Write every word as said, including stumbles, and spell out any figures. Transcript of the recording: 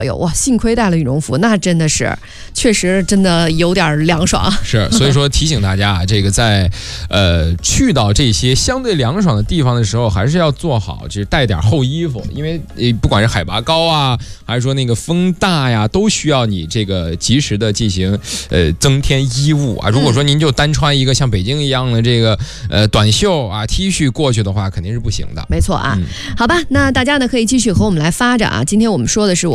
哎呦哇，幸亏带了羽绒服，那真的是，确实真的有点凉爽。 是，所以说提醒大家啊，这个在呃去到这些相对凉爽的地方的时候，还是要做好，就是带点厚衣服，因为呃不管是海拔高啊，还是说那个风大呀，都需要你这个及时的进行呃增添衣物啊。如果说您就单穿一个像北京一样的这个呃短袖啊 T 恤过去的话，肯定是不行的。 没错啊， 嗯、 好吧，那大家呢可以继续和我们来发展啊。今天我们说的是。